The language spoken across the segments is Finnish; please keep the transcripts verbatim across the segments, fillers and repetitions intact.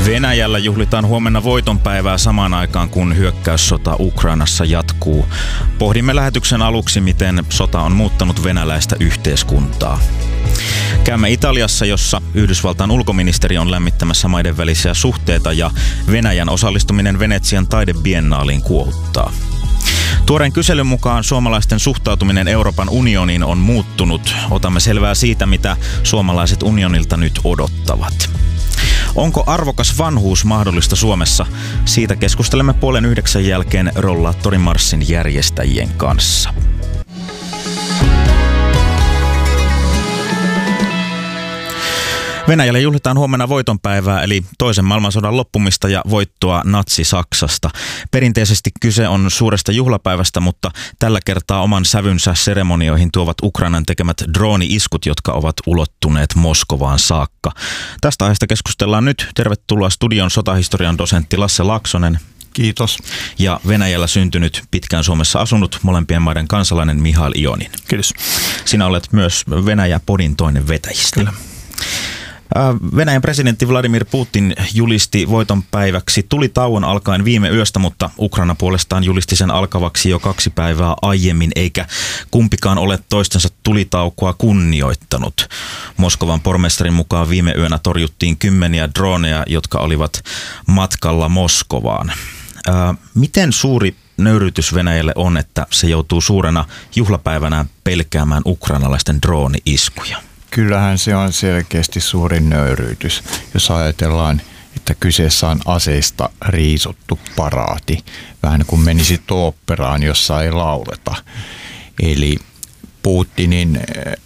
Venäjällä juhlitaan huomenna voitonpäivää samaan aikaan, kun hyökkäyssota Ukrainassa jatkuu. Pohdimme lähetyksen aluksi, miten sota on muuttanut venäläistä yhteiskuntaa. Käymme Italiassa, jossa Yhdysvaltain ulkoministeri on lämmittämässä maiden välisiä suhteita ja Venäjän osallistuminen Venetsian taidebiennaaliin kuohuttaa. Tuoreen kyselyn mukaan suomalaisten suhtautuminen Euroopan unioniin on muuttunut. Otamme selvää siitä, mitä suomalaiset unionilta nyt odottavat. Onko arvokas vanhuus mahdollista Suomessa? Siitä keskustelemme puolen yhdeksän jälkeen rollaattorimarssin järjestäjien kanssa. Venäjällä juhlitaan huomenna voitonpäivää, eli toisen maailmansodan loppumista ja voittoa Natsi-Saksasta. Perinteisesti kyse on suuresta juhlapäivästä, mutta tällä kertaa oman sävynsä seremonioihin tuovat Ukrainan tekemät drooni-iskut, jotka ovat ulottuneet Moskovaan saakka. Tästä aiheesta keskustellaan nyt. Tervetuloa studion sotahistorian dosentti Lasse Laaksonen. Kiitos. Ja Venäjällä syntynyt, pitkään Suomessa asunut, molempien maiden kansalainen Mihail Ionin. Kiitos. Sinä olet myös Venäjä-podin toinen vetäjistä. Kyllä. Venäjän presidentti Vladimir Putin julisti voitonpäiväksi tulitauon alkaen viime yöstä, mutta Ukraina puolestaan julisti sen alkavaksi jo kaksi päivää aiemmin, eikä kumpikaan ole toistensa tulitaukoa kunnioittanut. Moskovan pormestarin mukaan viime yönä torjuttiin kymmeniä droneja, jotka olivat matkalla Moskovaan. Ää, miten suuri nöyrytys Venäjälle on, että se joutuu suurena juhlapäivänä pelkäämään ukrainalaisten drooni-iskuja? Kyllähän se on selkeästi suurin nöyryytys, jos ajatellaan, että kyseessä on aseista riisuttu paraati. Vähän kuin menisi oopperaan, jossa ei lauleta. Eli Putinin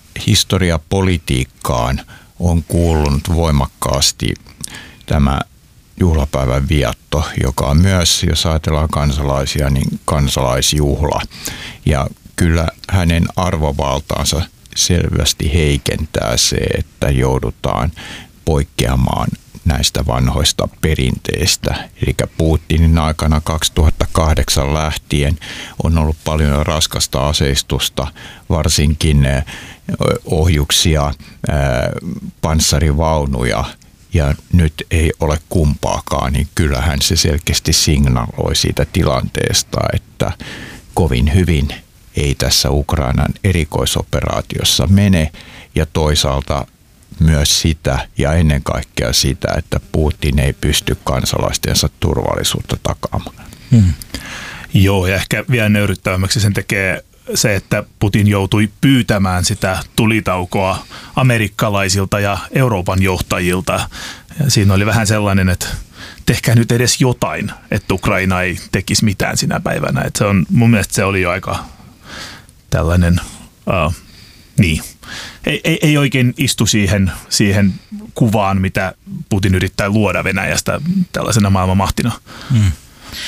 historiapolitiikkaan on kuulunut voimakkaasti tämä juhlapäivän vietto, joka on myös, jos ajatellaan kansalaisia, niin kansalaisjuhla. Ja kyllä hänen arvovaltaansa selvästi heikentää se, että joudutaan poikkeamaan näistä vanhoista perinteistä. Eli Putinin aikana kaksituhattakahdeksan lähtien on ollut paljon raskasta aseistusta, varsinkin ohjuksia, panssarivaunuja, ja nyt ei ole kumpaakaan, niin kyllähän se selkeästi signaloi siitä tilanteesta, että kovin hyvin ei tässä Ukrainan erikoisoperaatiossa mene, ja toisaalta myös sitä ja ennen kaikkea sitä, että Putin ei pysty kansalaistensa turvallisuutta takaamaan. Hmm. Joo, ja ehkä vielä nöyryttävämmäksi sen tekee se, että Putin joutui pyytämään sitä tulitaukoa amerikkalaisilta ja Euroopan johtajilta. Ja siinä oli vähän sellainen, että tehkää nyt edes jotain, että Ukraina ei tekisi mitään sinä päivänä. Että se on, mun mielestä se oli jo aika tällainen, uh, niin, ei, ei, ei oikein istu siihen, siihen kuvaan, mitä Putin yrittää luoda Venäjästä tällaisena maailmanmahtina. Hmm. Äh,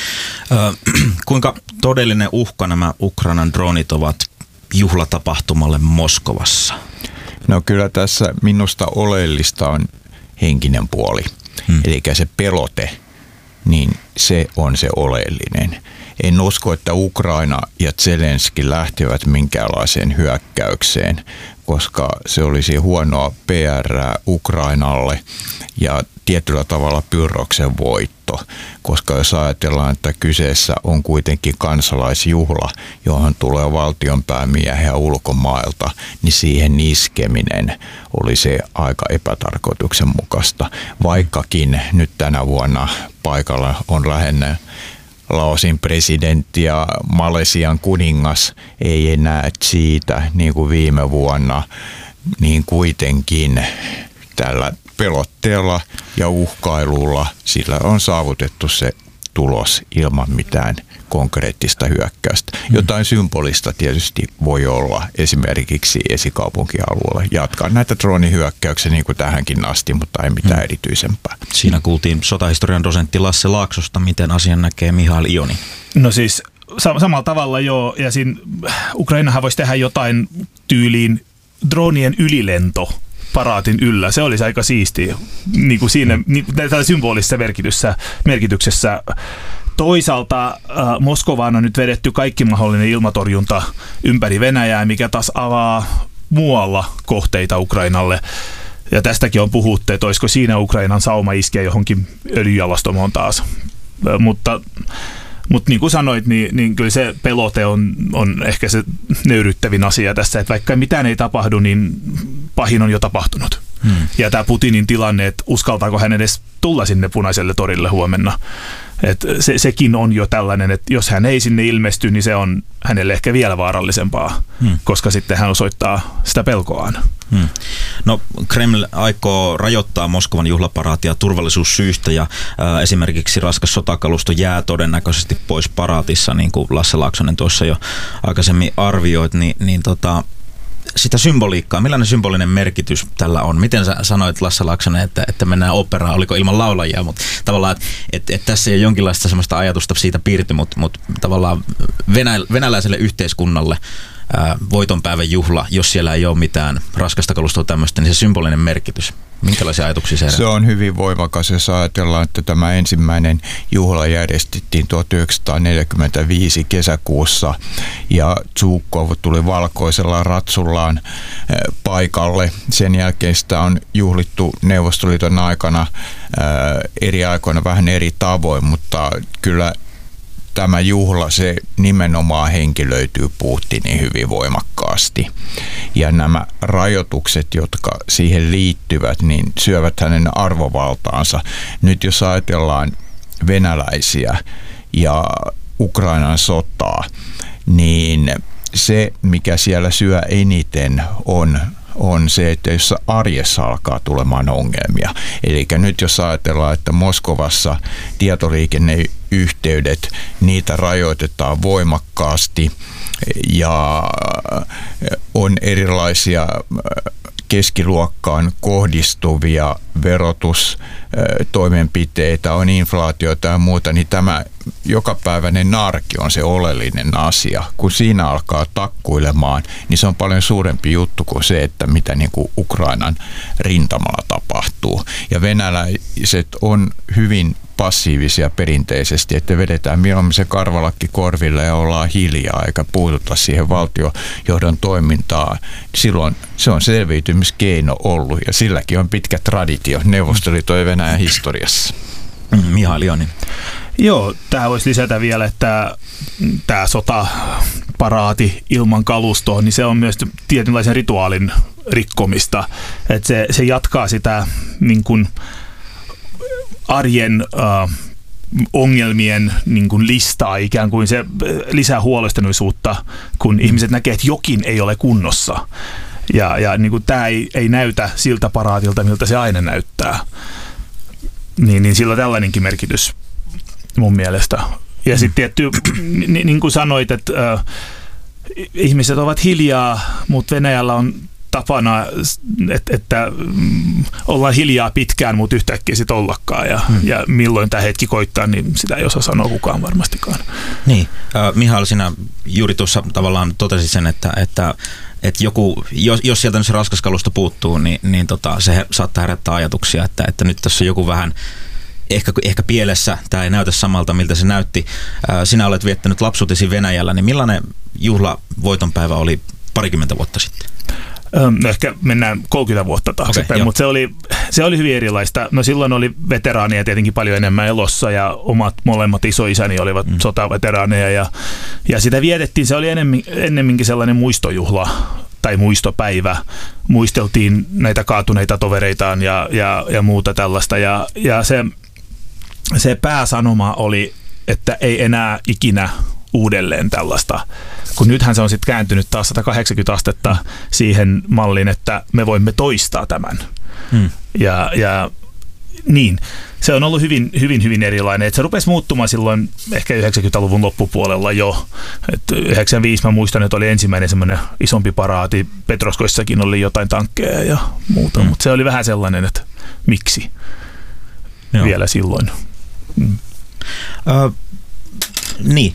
kuinka todellinen uhka nämä Ukrainan droonit ovat juhlatapahtumalle Moskovassa? No kyllä tässä minusta oleellista on henkinen puoli, hmm. eli se pelote, niin se on se oleellinen. En usko, että Ukraina ja Zelenski lähtevät minkäänlaiseen hyökkäykseen, koska se olisi huonoa P R Ukrainalle ja tietyllä tavalla Pyrrhoksen voitto, koska jos ajatellaan, että kyseessä on kuitenkin kansalaisjuhla, johon tulee valtionpäämiehiä ulkomailta, niin siihen iskeminen oli se aika epätarkoituksenmukaista, vaikkakin nyt tänä vuonna paikalla on lähinnä Laosin presidentti ja Malesian kuningas, ei enää siitä niin kuin viime vuonna, niin kuitenkin tällä pelotteella ja uhkailulla sillä on saavutettu se tulos ilman mitään konkreettista hyökkäystä. Jotain symbolista tietysti voi olla esimerkiksi esikaupunkialueella. Jatkaa näitä droonihyökkäyksiä niin kuin tähänkin asti, mutta ei mitään hmm. erityisempää. Siinä kuultiin sotahistorian dosentti Lasse Laaksosta. Miten asian näkee Mihail Ionin? No siis sam- samalla tavalla joo. Ja siinä Ukrainahan voisi tehdä jotain tyyliin droonien ylilento paraatin yllä. Se olisi aika siistiä niin kuin siinä niin, tällä symbolisessa merkityksessä. merkityksessä. Toisaalta äh, Moskovaan on nyt vedetty kaikki mahdollinen ilmatorjunta ympäri Venäjää, mikä taas avaa muualla kohteita Ukrainalle. Ja tästäkin on puhuttu, että olisiko siinä Ukrainan sauma iskeä johonkin öljyjalostamoon taas. Mutta, mutta niin kuin sanoit, niin, niin kyllä se pelote on, on ehkä se nöyryttävin asia tässä, että vaikka mitään ei tapahdu, niin pahin on jo tapahtunut. Hmm. Ja tämä Putinin tilanne, että uskaltaako hän edes tulla sinne Punaiselle torille huomenna. Et se, sekin on jo tällainen, että jos hän ei sinne ilmesty, niin se on hänelle ehkä vielä vaarallisempaa, hmm. koska sitten hän osoittaa sitä pelkoaan. Hmm. No Kreml aikoo rajoittaa Moskovan juhlaparaatia turvallisuussyistä ja ää, esimerkiksi raskas sotakalusto jää todennäköisesti pois paraatissa, niin kuin Lasse Laaksonen tuossa jo aikaisemmin arvioit, niin, niin tota, sitä symboliikkaa, millainen symbolinen merkitys tällä on? Miten sä sanoit, Lasse Laaksonen, että, että mennään operaan, oliko ilman laulajia, mutta tavallaan, että et, et tässä ei ole jonkinlaista sellaista ajatusta siitä piirty, mutta mut, tavallaan venä, venäläiselle yhteiskunnalle ää, voitonpäivän juhla, jos siellä ei ole mitään raskasta kalustoa tämmöistä, niin se symbolinen merkitys. Minkälaisia ajatuksia se herättää? Se on hyvin voimakas, jos ajatellaan, että tämä ensimmäinen juhla järjestettiin tuhatyhdeksänsataaneljäkymmentäviisi kesäkuussa ja Zhukov tuli valkoisella ratsullaan paikalle. Sen jälkeen sitä on juhlittu Neuvostoliiton aikana eri aikoina vähän eri tavoin, mutta kyllä tämä juhla, se nimenomaan henkilöityy Putinin hyvin voimakkaasti. Ja nämä rajoitukset, jotka siihen liittyvät, niin syövät hänen arvovaltaansa. Nyt jos ajatellaan venäläisiä ja Ukrainan sotaa, niin se, mikä siellä syö eniten, on on se, että jos arjessa alkaa tulemaan ongelmia. Eli nyt jos ajatellaan, että Moskovassa tietoliikenneyhteydet, niitä rajoitetaan voimakkaasti ja on erilaisia keskiluokkaan kohdistuvia verotustoimenpiteitä, on inflaatiota ja muuta, niin tämä jokapäiväinen arki on se oleellinen asia. Kun siinä alkaa takkuilemaan, niin se on paljon suurempi juttu kuin se, että mitä niin kuin Ukrainan rintamalla tapahtuu. Ja venäläiset on hyvin passiivisia perinteisesti, että vedetään mieluummin se karvalakki korville ja ollaan hiljaa eikä puututa siihen valtiojohdon toimintaan. Silloin se on selviytymiskeino ollut ja silläkin on pitkä traditio Neuvostoliiton ja Venäjän historiassa. Mihail Jonin. Joo, tämä voisi lisätä vielä, että tämä sotaparaati ilman kalustoa, niin se on myös tietynlaisen rituaalin rikkomista. Että se, se jatkaa sitä niin kuin arjen äh, ongelmien niin kuin listaa, ikään kuin se lisää huolestuneisuutta, kun ihmiset näkee, että jokin ei ole kunnossa. Ja, ja niin kuin tämä ei, ei näytä siltä paraatilta, miltä se aina näyttää. Niin, niin sillä on tällainenkin merkitys mun mielestä. Ja sitten tietty, niin, niin kuin sanoit, että äh, ihmiset ovat hiljaa, mutta Venäjällä on tapana, että, että mm, ollaan hiljaa pitkään, mutta yhtäkkiä sitten ollakaan. Ja, hmm. ja milloin tämä hetki koittaa, niin sitä ei osaa sanoa kukaan varmastikaan. Niin, äh, Mihail, sinä juuri tuossa tavallaan totesit sen, että, että, että joku, jos, jos sieltä nyt se raskas kalusto puuttuu, niin, niin tota, se saattaa herättää ajatuksia, että, että nyt tässä joku vähän Ehkä, ehkä pielessä, tämä ei näytä samalta, miltä se näytti. Sinä olet viettänyt lapsuutesi Venäjällä, niin millainen juhla voitonpäivä oli parikymmentä vuotta sitten? No ehkä mennään kolmekymmentä vuotta taaksepäin, okay, mutta se oli, se oli hyvin erilaista. No silloin oli veteraaneja tietenkin paljon enemmän elossa ja omat molemmat isoisäni olivat mm. sotaveteraaneja ja, ja sitä vietettiin, se oli ennemmin, ennemminkin sellainen muistojuhla tai muistopäivä. Muisteltiin näitä kaatuneita tovereitaan ja, ja, ja muuta tällaista ja, ja se Se pääsanoma oli, että ei enää ikinä uudelleen tällaista, kun nythän se on sitten kääntynyt taas sata kahdeksankymmentä astetta siihen malliin, että me voimme toistaa tämän. Hmm. Ja, ja niin, se on ollut hyvin, hyvin, hyvin erilainen. Et se rupesi muuttumaan silloin ehkä yhdeksänkymmentäluvun loppupuolella jo. Et yhdeksänkymmentäviisi mä muistan, että oli ensimmäinen semmoinen isompi paraati. Petroskoissakin oli jotain tankkeja ja muuta, hmm. mutta se oli vähän sellainen, että miksi Joo. vielä silloin. Mm. Uh, niin.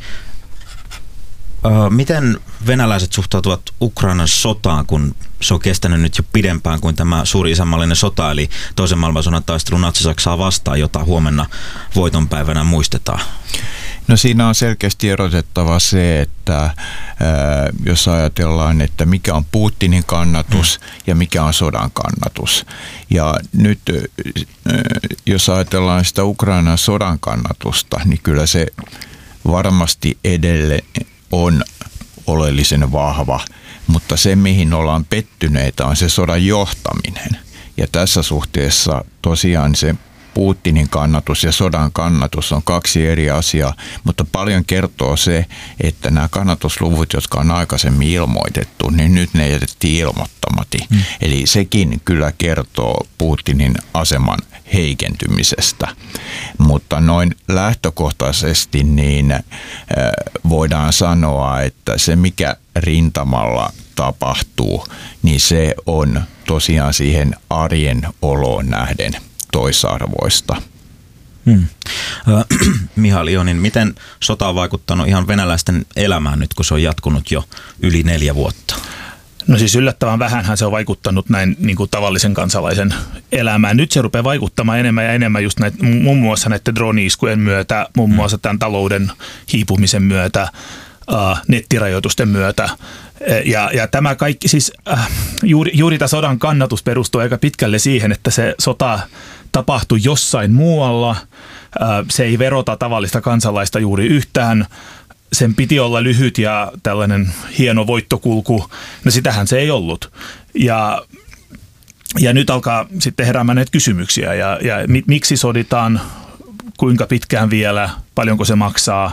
Uh, miten venäläiset suhtautuvat Ukrainan sotaan, kun se on kestänyt nyt jo pidempään kuin tämä suuri isänmaallinen sota, eli toisen maailmansodan taistelu Natsi-Saksaa vastaan, jota huomenna voitonpäivänä muistetaan? No siinä on selkeästi erotettava se, että ää, jos ajatellaan, että mikä on Putinin kannatus mm. ja mikä on sodan kannatus. Ja nyt ää, jos ajatellaan sitä Ukrainan sodan kannatusta, niin kyllä se varmasti edelleen on oleellisen vahva, mutta se mihin ollaan pettyneitä on se sodan johtaminen. Ja tässä suhteessa tosiaan se Putinin kannatus ja sodan kannatus on kaksi eri asiaa, mutta paljon kertoo se, että nämä kannatusluvut, jotka on aikaisemmin ilmoitettu, niin nyt ne jätettiin ilmoittamatta. Mm. Eli sekin kyllä kertoo Putinin aseman heikentymisestä. Mutta noin lähtökohtaisesti niin äh, voidaan sanoa, että se mikä rintamalla tapahtuu, niin se on tosiaan siihen arjen oloon nähden toisarvoista. Hmm. Äh, Mihail Ionin, miten sota on vaikuttanut ihan venäläisten elämään nyt, kun se on jatkunut jo yli neljä vuotta? No siis yllättävän vähänhän se on vaikuttanut näin niin kuin tavallisen kansalaisen elämään. Nyt se rupeaa vaikuttamaan enemmän ja enemmän just näitä, muun muassa näiden drone-iskujen myötä, muun muassa tämän talouden hiipumisen myötä, äh, nettirajoitusten myötä. Ja, ja tämä kaikki, siis äh, juuri, juuri tämä sodan kannatus perustuu aika pitkälle siihen, että se sota tapahtui jossain muualla. Äh, se ei verota tavallista kansalaista juuri yhtään. Sen piti olla lyhyt ja tällainen hieno voittokulku. No sitähän se ei ollut. Ja, ja nyt alkaa sitten heräämään näitä kysymyksiä. Ja, ja miksi soditaan, kuinka pitkään vielä, paljonko se maksaa.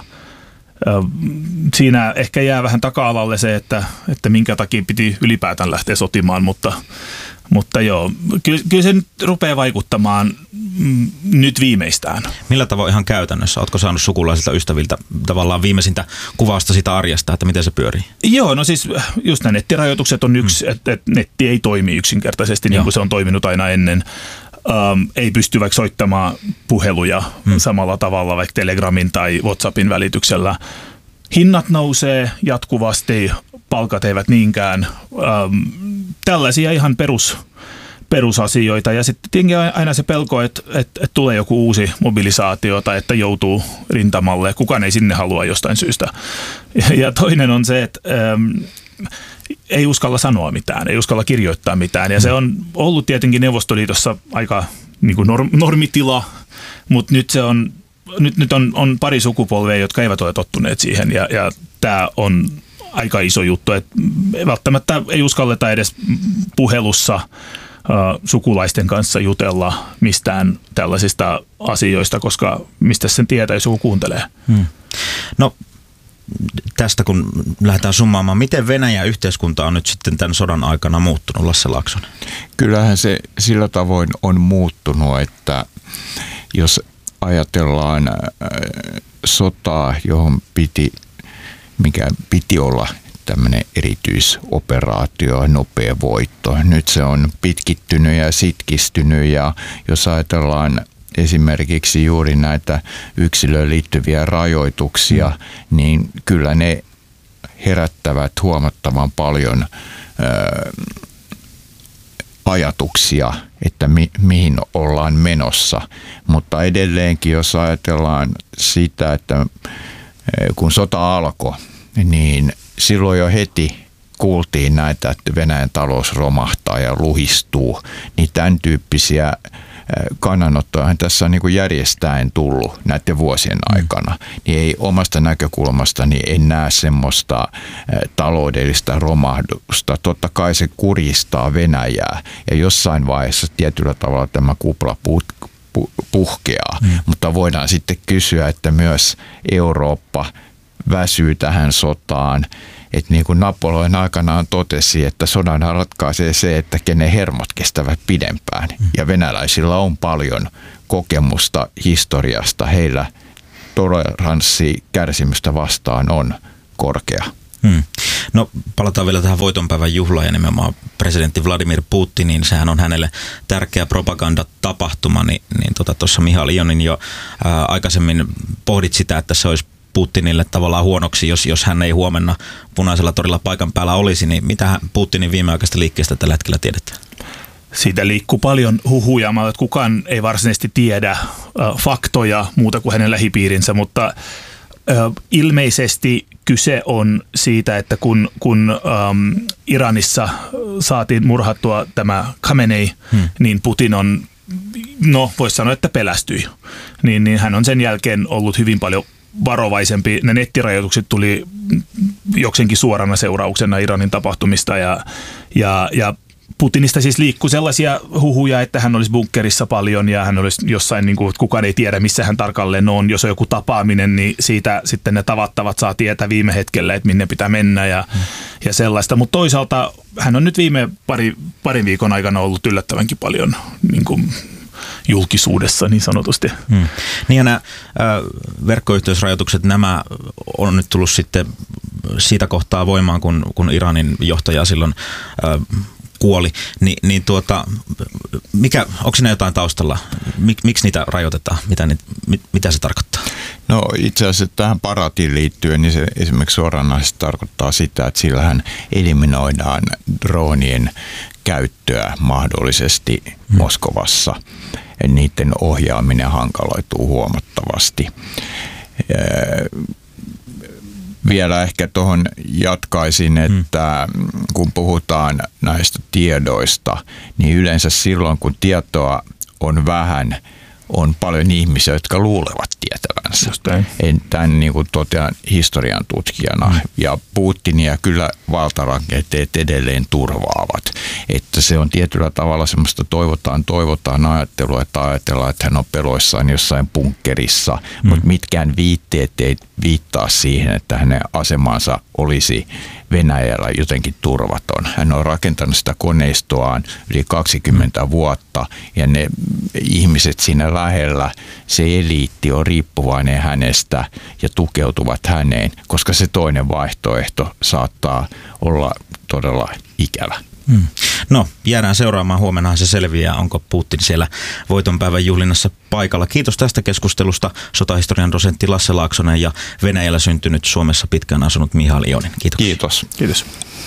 Siinä ehkä jää vähän taka-alalle se, että, että minkä takia piti ylipäätään lähteä sotimaan, mutta, mutta joo, kyllä, kyllä se nyt rupeaa vaikuttamaan mm, nyt viimeistään. Millä tavoin ihan käytännössä? Oletko saanut sukulaisilta ystäviltä tavallaan viimeisintä kuvausta sitä arjesta, että miten se pyörii? Joo, no siis just nämä nettirajoitukset on yksi, mm. että, että netti ei toimi yksinkertaisesti niin kuin se on toiminut aina ennen. Um, ei pysty vaikka soittamaan puheluja hmm. samalla tavalla vaikka Telegramin tai WhatsAppin välityksellä. Hinnat nousee jatkuvasti, palkat eivät niinkään. Um, tällaisia ihan perus, perusasioita. Ja sitten tietenkin aina se pelko, että, että, että tulee joku uusi mobilisaatio tai että joutuu rintamalle. Kukaan ei sinne halua jostain syystä. Ja, ja toinen on se, että Um, ei uskalla sanoa mitään, ei uskalla kirjoittaa mitään. Ja se on ollut tietenkin Neuvostoliitossa aika niin kuin norm, normitila, mutta nyt, se on, nyt, nyt on, on pari sukupolvea, jotka eivät ole tottuneet siihen. Ja, ja tämä on aika iso juttu, että välttämättä ei uskalleta edes puhelussa uh, sukulaisten kanssa jutella mistään tällaisista asioista, koska mistä sen tietää, jos joku kuuntelee. Hmm. No tästä kun lähdetään summaamaan, miten Venäjän yhteiskunta on nyt sitten tämän sodan aikana muuttunut, Lasse Laaksonen? Kyllähän se sillä tavoin on muuttunut, että jos ajatellaan sotaa, johon piti, mikä piti olla tämmöinen erityisoperaatio, nopea voitto. Nyt se on pitkittynyt ja sitkistynyt ja jos ajatellaan esimerkiksi juuri näitä yksilöön liittyviä rajoituksia, mm. niin kyllä ne herättävät huomattavan paljon ö, ajatuksia, että mi, mihin ollaan menossa. Mutta edelleenkin, jos ajatellaan sitä, että kun sota alkoi, niin silloin jo heti kuultiin näitä, että Venäjän talous romahtaa ja luhistuu, niin tämän tyyppisiä kannanottoahan tässä on niin kuin järjestäen tullut näiden vuosien aikana, niin ei omasta näkökulmastani en näe semmoista taloudellista romahdusta. Totta kai se kurjistaa Venäjää ja jossain vaiheessa tietyllä tavalla tämä kupla puhkeaa, mm. mutta voidaan sitten kysyä, että myös Eurooppa väsyy tähän sotaan. Että niin kuin Napoleon aikanaan totesi, että sodan ratkaisee se, että kenen hermot kestävät pidempään. Ja venäläisillä on paljon kokemusta historiasta. Heillä toleranssi kärsimystä vastaan on korkea. Hmm. No palataan vielä tähän voitonpäivän juhlaan ja nimenomaan presidentti Vladimir Putinin. Sehän on hänelle tärkeä propagandatapahtuma. Niin, niin tuossa tota, Mihail Ionin jo ää, aikaisemmin pohdit sitä, että se olisi Putinille tavallaan huonoksi, jos, jos hän ei huomenna Punaisella torilla paikan päällä olisi, niin mitä Putinin viimeaikaisesta liikkeestä tällä hetkellä tiedetään? Siitä liikkuu paljon huhuja, että kukaan ei varsinaisesti tiedä äh, faktoja muuta kuin hänen lähipiirinsä, mutta Ilmeisesti kyse on siitä, että kun, kun ähm, Iranissa saatiin murhattua tämä Khamenei, hmm. niin Putin on, no voisi sanoa, että pelästyi. Niin, niin hän on sen jälkeen ollut hyvin paljon varovaisempi. Ne nettirajoitukset tuli jokseenkin suorana seurauksena Iranin tapahtumista ja, ja, ja Putinista siis liikkui sellaisia huhuja, että hän olisi bunkkerissa paljon ja hän olisi jossain, niin kuin, että kukaan ei tiedä, missä hän tarkalleen on. Jos on joku tapaaminen, niin siitä sitten ne tavattavat saa tietää viime hetkellä, että minne pitää mennä ja, hmm. ja sellaista. Mutta toisaalta hän on nyt viime pari, parin viikon aikana ollut yllättävänkin paljon niin kuin julkisuudessa niin sanotusti. Hmm. Niin ja nämä äh, verkkoyhteysrajoitukset, nämä on nyt tullut sitten siitä kohtaa voimaan, kun, kun Iranin johtaja silloin äh, kuoli, Ni, niin tuota, mikä, onko siinä jotain taustalla? Mik, miksi niitä rajoitetaan? Mitä, mit, mitä se tarkoittaa? No itse asiassa tähän Baratiin liittyen, niin se esimerkiksi suoranaisesti tarkoittaa sitä, että sillähän eliminoidaan droonien käyttöä mahdollisesti hmm. Moskovassa. Niiden ohjaaminen hankaloituu huomattavasti. Vielä ehkä tuohon jatkaisin, että kun puhutaan näistä tiedoista, niin yleensä silloin, kun tietoa on vähän, on paljon ihmisiä, jotka luulevat tietävänsä. En tämän niin kuin totean historian tutkijana. Mm. Ja Putinia kyllä valtarakenteet edelleen turvaavat. Että se on tietyllä tavalla semmoista toivotaan, toivotaan ajattelua, että ajatellaan, että hän on peloissaan jossain bunkkerissa. Mm. Mutta mitkään viitteet ei viittaa siihen, että hänen asemansa olisi Venäjällä jotenkin turvaton. Hän on rakentanut sitä koneistoaan yli kaksikymmentä vuotta ja ne ihmiset siinä lähellä, se eliitti on riippuvainen hänestä ja tukeutuvat häneen, koska se toinen vaihtoehto saattaa olla todella ikävä. Hmm. No, jäädään seuraamaan. Huomennahan se selviää, onko Putin siellä voitonpäivän juhlinnassa paikalla. Kiitos tästä keskustelusta sotahistorian dosentti Lasse Laaksonen ja Venäjällä syntynyt Suomessa pitkään asunut Mihail Ionin. Kiitos. Kiitos. Kiitos.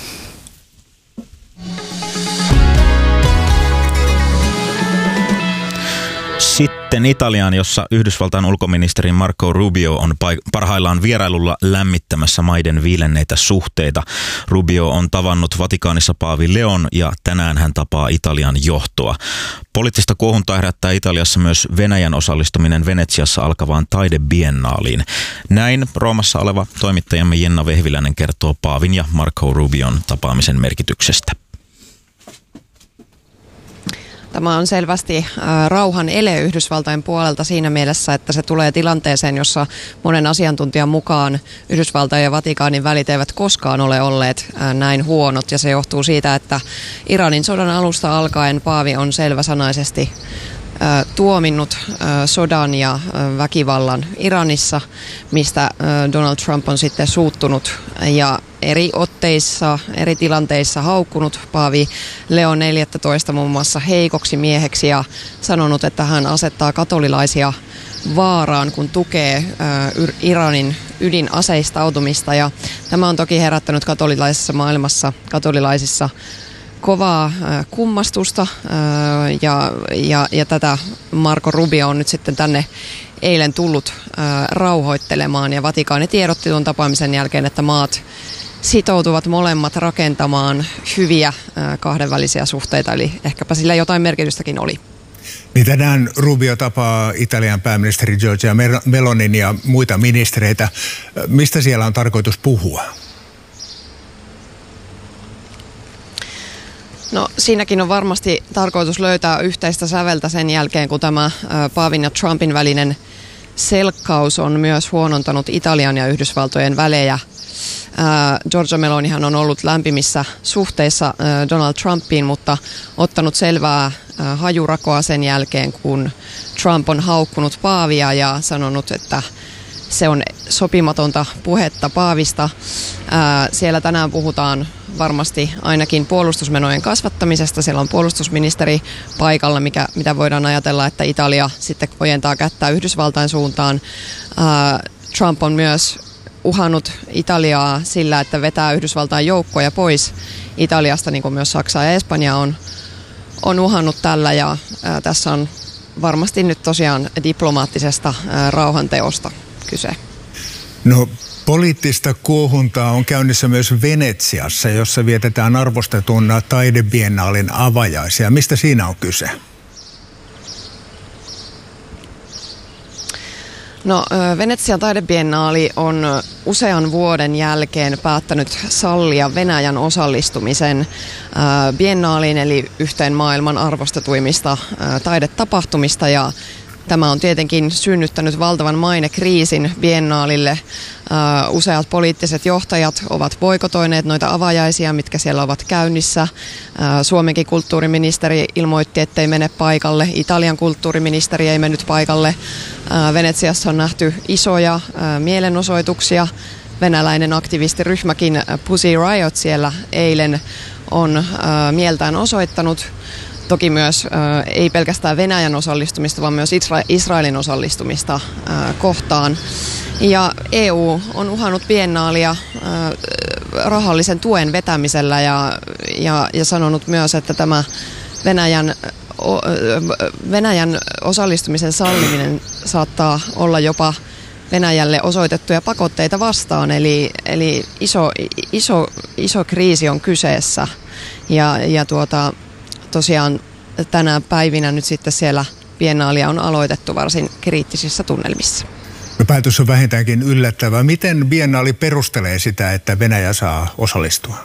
Sitten Italiaan, jossa Yhdysvaltain ulkoministeri Marco Rubio on parhaillaan vierailulla lämmittämässä maiden viilenneitä suhteita. Rubio on tavannut Vatikaanissa paavi Leon ja tänään hän tapaa Italian johtoa. Poliittista kuohuntaa herättää Italiassa myös Venäjän osallistuminen Venetsiassa alkavaan taidebiennaaliin. Näin Roomassa oleva toimittajamme Jenna Vehviläinen kertoo paavin ja Marco Rubion tapaamisen merkityksestä. Tämä on selvästi rauhan ele Yhdysvaltain puolelta siinä mielessä, että se tulee tilanteeseen, jossa monen asiantuntijan mukaan Yhdysvaltain ja Vatikaanin välit eivät koskaan ole olleet näin huonot. Ja se johtuu siitä, että Iranin sodan alusta alkaen paavi on selväsanaisesti tuominnut sodan ja väkivallan Iranissa, mistä Donald Trump on sitten suuttunut ja eri otteissa, eri tilanteissa haukkunut paavi Leon neljästoista muun muassa heikoksi mieheksi ja sanonut, että hän asettaa katolilaisia vaaraan, kun tukee Iranin ydinaseistautumista. Ja tämä on toki herättänyt katolilaisessa maailmassa, katolilaisissa kovaa kummastusta ja, ja, ja tätä Marco Rubio on nyt sitten tänne eilen tullut rauhoittelemaan ja Vatikaani tiedotti tuon tapaamisen jälkeen, että maat sitoutuvat molemmat rakentamaan hyviä kahdenvälisiä suhteita, eli ehkäpä sillä jotain merkitystäkin oli. Niin tänään Rubio tapaa Italian pääministeri Giorgia Melonin ja muita ministereitä. Mistä siellä on tarkoitus puhua? No siinäkin on varmasti tarkoitus löytää yhteistä säveltä sen jälkeen, kun tämä paavin ja Trumpin välinen selkkaus on myös huonontanut Italian ja Yhdysvaltojen välejä. Giorgia Melonihan on ollut lämpimissä suhteissa Donald Trumpiin, mutta ottanut selvää hajurakoa sen jälkeen, kun Trump on haukkunut paavia ja sanonut, että se on sopimatonta puhetta paavista. Siellä tänään puhutaan varmasti ainakin puolustusmenojen kasvattamisesta. Siellä on puolustusministeri paikalla, mikä, mitä voidaan ajatella, että Italia sitten ojentaa kättä Yhdysvaltain suuntaan. Trump on myös uhannut Italiaa sillä, että vetää Yhdysvaltain joukkoja pois Italiasta, niin kuin myös Saksa ja Espanja on, on uhannut tällä. Ja ää, tässä on varmasti nyt tosiaan diplomaattisesta ää, rauhanteosta kyse. No, poliittista kuohuntaa on käynnissä myös Venetsiassa, jossa vietetään arvostetun taidebiennaalin avajaisia. Mistä siinä on kyse? No, Venetsian taidebiennaali on usean vuoden jälkeen päättänyt sallia Venäjän osallistumisen biennaaliin, eli yhteen maailman arvostetuimmista taidetapahtumista, ja tämä on tietenkin synnyttänyt valtavan mainekriisin biennaalille. Uh, useat poliittiset johtajat ovat boikotoineet noita avajaisia, mitkä siellä ovat käynnissä. Uh, Suomenkin kulttuuriministeri ilmoitti, ettei mene paikalle. Italian kulttuuriministeri ei mennyt paikalle. Uh, Venetsiassa on nähty isoja uh, mielenosoituksia. Venäläinen aktivistiryhmäkin Pussy Riot siellä eilen on uh, mieltään osoittanut. Toki myös äh, ei pelkästään Venäjän osallistumista, vaan myös Isra- Israelin osallistumista äh, kohtaan. Ja E U on uhannut biennaalia äh, rahallisen tuen vetämisellä ja, ja, ja sanonut myös, että tämä Venäjän, o, Venäjän osallistumisen salliminen saattaa olla jopa Venäjälle osoitettuja pakotteita vastaan. Eli, eli iso, iso, iso kriisi on kyseessä ja, ja tuota... Tosiaan tänä päivinä nyt sitten siellä biennaalia on aloitettu varsin kriittisissä tunnelmissa. No, päätös on vähintäänkin yllättävä. Miten biennaali perustelee sitä, että Venäjä saa osallistua?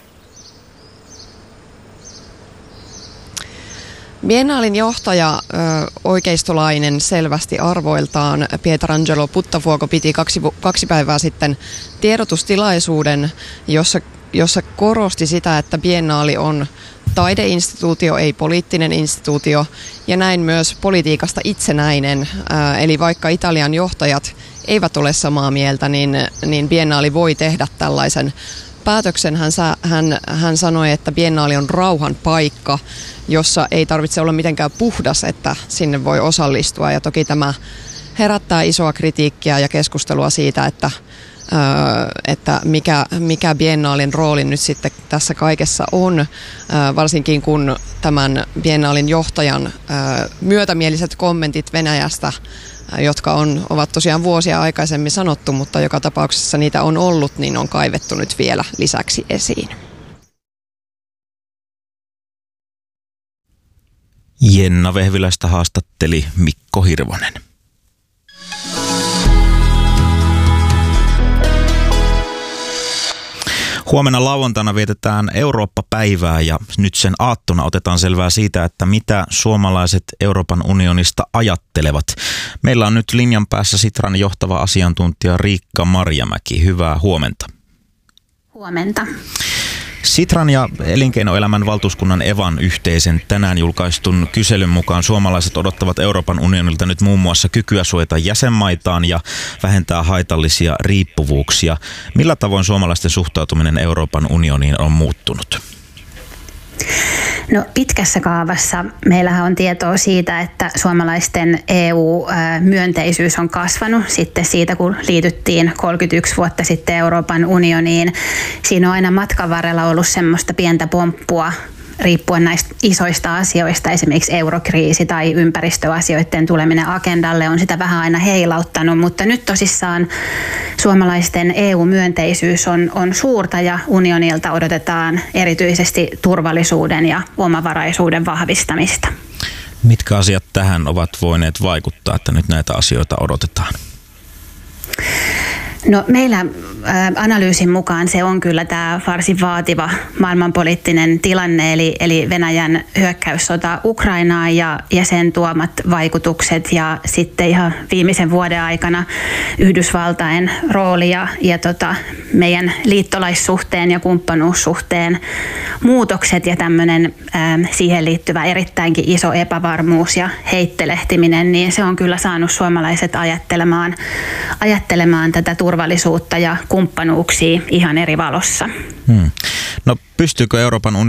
Biennaalin johtaja, ö, oikeistolainen selvästi arvoiltaan, Pietrangelo Buttafuoco piti kaksi, kaksi päivää sitten tiedotustilaisuuden, jossa, jossa korosti sitä, että biennaali on taideinstituutio, ei poliittinen instituutio, ja näin myös politiikasta itsenäinen. Ää, eli vaikka Italian johtajat eivät ole samaa mieltä, niin, niin biennaali voi tehdä tällaisen päätöksen. Hän, hän, hän sanoi, että biennaali on rauhan paikka, jossa ei tarvitse olla mitenkään puhdas, että sinne voi osallistua. Ja toki tämä herättää isoa kritiikkiä ja keskustelua siitä, että että mikä, mikä biennaalin rooli nyt sitten tässä kaikessa on, varsinkin kun tämän biennaalin johtajan myötämieliset kommentit Venäjästä, jotka on, ovat tosiaan vuosia aikaisemmin sanottu, mutta joka tapauksessa niitä on ollut, niin on kaivettu nyt vielä lisäksi esiin. Jenna Vehviläistä haastatteli Mikko Hirvonen. Huomenna lauantaina vietetään Eurooppa-päivää ja nyt sen aattona otetaan selvää siitä, että mitä suomalaiset Euroopan unionista ajattelevat. Meillä on nyt linjan päässä Sitran johtava asiantuntija Riikka Marjamäki. Hyvää huomenta. Huomenta. Sitran ja elinkeinoelämän valtuuskunnan Evan yhteisen tänään julkaistun kyselyn mukaan suomalaiset odottavat Euroopan unionilta nyt muun muassa kykyä suojata jäsenmaitaan ja vähentää haitallisia riippuvuuksia. Millä tavoin suomalaisten suhtautuminen Euroopan unioniin on muuttunut? No, pitkässä kaavassa meillähän on tietoa siitä, että suomalaisten E U-myönteisyys on kasvanut sitten siitä, kun liityttiin kolmekymmentäyksi vuotta sitten Euroopan unioniin. Siinä on aina matkan varrella ollut semmoista pientä pomppua riippuen näistä isoista asioista, esimerkiksi eurokriisi tai ympäristöasioiden tuleminen agendalle on sitä vähän aina heilauttanut, mutta nyt tosissaan suomalaisten E U-myönteisyys on, on suurta ja unionilta odotetaan erityisesti turvallisuuden ja omavaraisuuden vahvistamista. Mitkä asiat tähän ovat voineet vaikuttaa, että nyt näitä asioita odotetaan? No, meillä analyysin mukaan se on kyllä tämä varsin vaativa maailmanpoliittinen tilanne, eli, eli Venäjän hyökkäyssota Ukrainaan ja, ja sen tuomat vaikutukset ja sitten ihan viimeisen vuoden aikana Yhdysvaltain rooli ja, ja tota, meidän liittolaissuhteen ja kumppanuussuhteen muutokset ja tämmöinen ää, siihen liittyvä erittäinkin iso epävarmuus ja heittelehtiminen, niin se on kyllä saanut suomalaiset ajattelemaan, ajattelemaan tätä turvallisuutta ja kumppanuuksia ihan eri valossa. Hmm. No, pystyykö Euroopan unioni